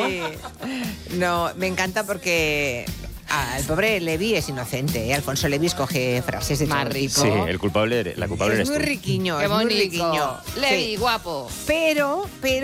Sí. No, me encanta porque el pobre Levi es inocente. Alfonso Levi escoge frases de más rico. Sí, la culpable eres es muy tú. riquiño, Qué es muy bonito. riquiño. Levi, Sí. guapo. Pero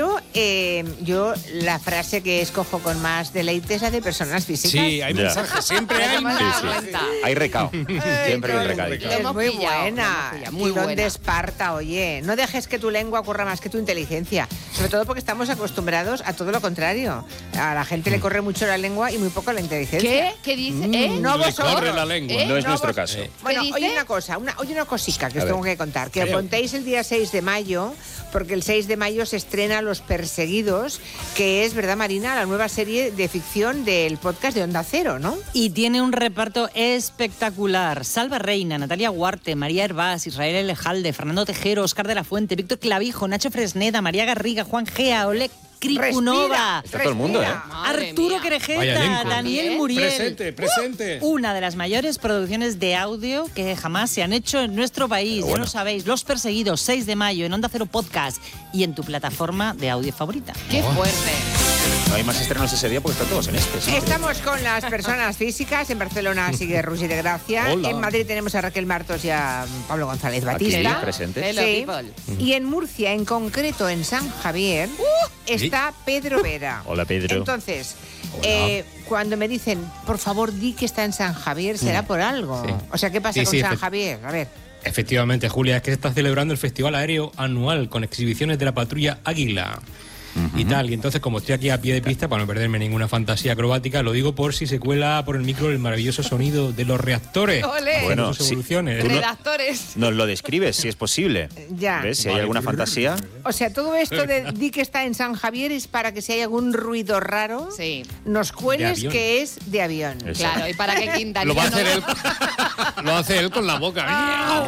yo la frase que escojo con más deleite es la de personas físicas. Sí, hay mensajes, siempre hay. Nos hemos dado cuenta. Hay recao. Siempre hay un recadito. Lo Es hemos muy pillado, buena. lo hemos pillado, muy Tilón buena. de Esparta, oye. No dejes que tu lengua corra más que tu inteligencia. Sobre todo porque estamos acostumbrados a todo lo contrario. A la gente le corre mucho la lengua y muy poco la inteligencia. ¿Qué? ¿Qué dice? No Le vosotros. corre la lengua. No es No, nuestro vos- caso. Bueno, ¿Qué oye dice? una cosa, una cosica que A os ver. tengo que contar. Que Creo. apuntéis el día 6 de mayo, porque el 6 de mayo se estrena Los Perseguidos, que es, ¿verdad, Marina? La nueva serie de ficción del podcast de Onda Cero, ¿no? Y tiene un reparto espectacular. Salva Reina, Natalia Huarte, María Hervás, Israel Elejalde, Fernando Tejero, Óscar de la Fuente, Víctor Clavijo, Nacho Fresneda, María Garriga, Juan Gea, Oleg Krikunova, Está todo el mundo, ¿eh? Madre Arturo mía. Vaya Querejeta, elenco. Daniel Bien. Muriel. Presente. Una de las mayores producciones de audio que jamás se han hecho en nuestro país. Pero Ya bueno. lo sabéis. Los Perseguidos, 6 de mayo en Onda Cero Podcast y en tu plataforma de audio favorita. ¡Qué fuerte! No hay más estrenos ese día porque están todos en este. ¿sí? Estamos con las personas físicas. En Barcelona sigue Rusi de Gracia. Hola. En Madrid tenemos a Raquel Martos y a Pablo González Aquí, Batista. presente. Hello, Sí. people. Y en Murcia, en concreto en San Javier, está Pedro Vera. Hola, Pedro. Entonces, cuando me dicen, por favor, di que está en San Javier, será por algo. Sí. O sea, ¿qué pasa Sí, con sí, San Javier? A ver. Efectivamente, Julia, es que se está celebrando el Festival Aéreo Anual con exhibiciones de la patrulla Águila. Y tal, y entonces como estoy aquí a pie de pista para no perderme ninguna fantasía acrobática, lo digo por si se cuela por el micro el maravilloso sonido de los reactores. ¡Ole! Bueno, sus sí. evoluciones. Tú no- Redactores. Nos lo describes, si es posible. Ya. ¿Ves? Si hay alguna fantasía. O sea, todo esto de di que está en San Javier es para que si hay algún ruido raro, Sí, nos cueles avión. que es de avión. Exacto. claro. Y para que Quintanilla Lo va a hacer no- él. Lo hace él con la boca.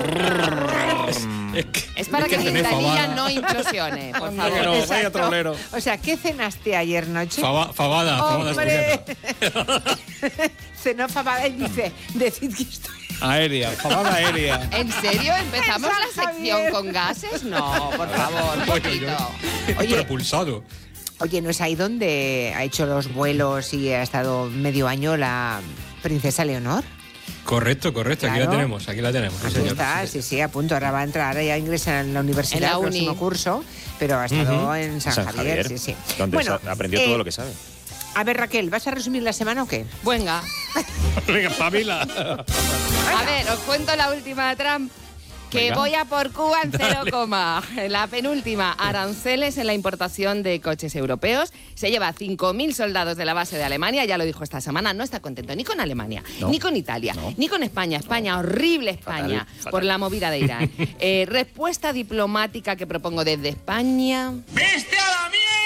Es para que tener Quintanilla fabada. no implosione, por Que favor. no, vaya Exacto. trolero. O sea, ¿qué cenaste ayer noche? Fabada ¡Hombre! asturiana. Cenó fabada y dice, decid que estoy... Aérea, fabada aérea. ¿En serio? ¿Empezamos San la sección Javier. con gases? No, por favor, un poquito. Oye. Propulsado. Oye, ¿no es ahí donde ha hecho los vuelos y ha estado medio año la princesa Leonor? Correcto, aquí Claro. la tenemos, sí, Aquí señor. está, sí, a punto. Ahora va a entrar, ahora ya ingresa en la universidad En la el uni. próximo curso, pero ha estado en San, Javier, sí. Donde aprendió todo lo que sabe. A ver, Raquel, ¿vas a resumir la semana o qué? Venga. Venga, Pamela. A ver, os cuento la última de Trump. Que Venga. voy a por Cuba en 0, la penúltima, aranceles en la importación de coches europeos. Se lleva 5.000 soldados de la base de Alemania, ya lo dijo esta semana, no está contento ni con Alemania, No. ni con Italia, No. ni con España. España, horrible España, Fatal, fatal. por la movida de Irán. Respuesta diplomática que propongo desde España. ¡Viste a la mierda!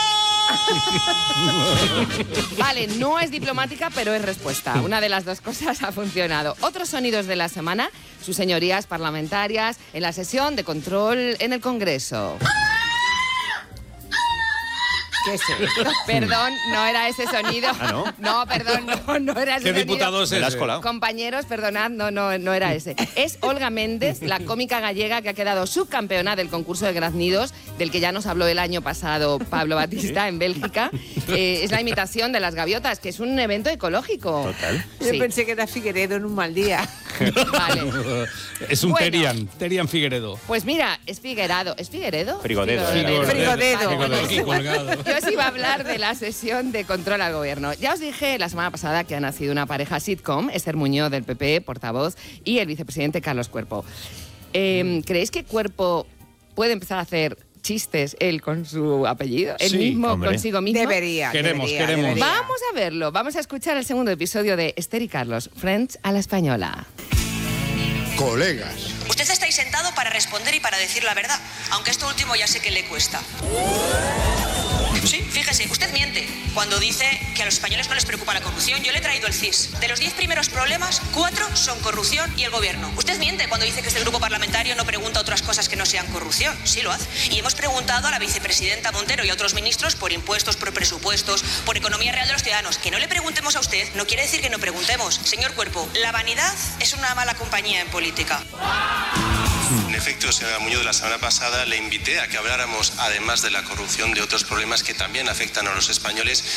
Vale, no es diplomática, pero es respuesta. Una de las dos cosas ha funcionado. Otros sonidos de la semana, sus señorías parlamentarias en la sesión de control en el Congreso. ¿Qué es esto? Perdón, no era ese sonido. Ah, ¿no? No, perdón, no era ese ¿Qué sonido. diputado es Me la has ese? colado. Compañeros, perdonad, no era ese. Es Olga Méndez, la cómica gallega que ha quedado subcampeona del concurso de graznidos, del que ya nos habló el año pasado Pablo Batista en Bélgica. Es la imitación de las gaviotas, que es un evento ecológico. Total. Yo Sí. pensé que era Figueredo en un mal día. Vale. Es un Bueno. Terian Figueredo. Pues mira, es Figuerado. ¿Es Figueredo? Frigodedo. Frigodedo. Vale, Aquí colgado. Yo os iba a hablar de la sesión de control al gobierno. Ya os dije la semana pasada que ha nacido una pareja sitcom, Esther Muñoz del PP, portavoz, y el vicepresidente Carlos Cuerpo. ¿Creéis que Cuerpo puede empezar a hacer chistes él con su apellido? Él Sí, mismo, hombre. consigo mismo. Debería. Queremos. debería. Vamos a verlo. Vamos a escuchar el segundo episodio de Esther y Carlos, Friends a la española. Colegas. Usted está ahí sentado para responder y para decir la verdad, aunque esto último ya sé que le cuesta. Sí, fíjese, usted miente cuando dice que a los españoles no les preocupa la corrupción. Yo le he traído el CIS. De los 10 primeros problemas, 4 son corrupción y el gobierno. Usted miente cuando dice que este grupo parlamentario no pregunta otras cosas que no sean corrupción. Sí lo hace. Y hemos preguntado a la vicepresidenta Montero y a otros ministros por impuestos, por presupuestos, por economía real de los ciudadanos. Que no le preguntemos a usted no quiere decir que no preguntemos. Señor Cuerpo, la vanidad es una mala compañía en política. En efecto, señora Muñoz, la semana pasada le invité a que habláramos, además de la corrupción, de otros problemas que también afectan a los españoles